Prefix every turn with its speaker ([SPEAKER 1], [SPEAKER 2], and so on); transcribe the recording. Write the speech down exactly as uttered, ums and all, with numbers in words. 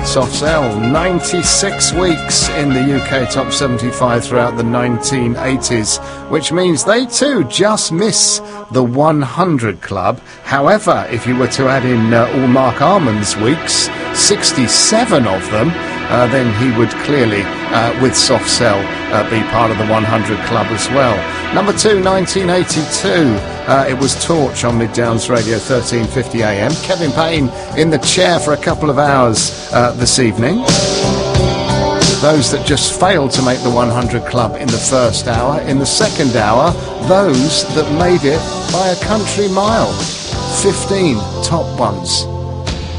[SPEAKER 1] Soft Cell, ninety-six weeks in the U K Top seventy-five throughout the nineteen eighties, which means they too just miss the one hundred club. However, if you were to add in uh, all Mark Arman's weeks, sixty-seven of them, uh, then he would clearly, uh, with Soft Cell, uh, be part of the one hundred club as well. Number two, nineteen eighty-two. Uh, it was Torch on Mid Downs Radio, thirteen fifty a m. Kevin Payne in the chair for a couple of hours uh, this evening. Those that just failed to make the one hundred club in the first hour. In the second hour, those that made it by a country mile. fifteen top ones.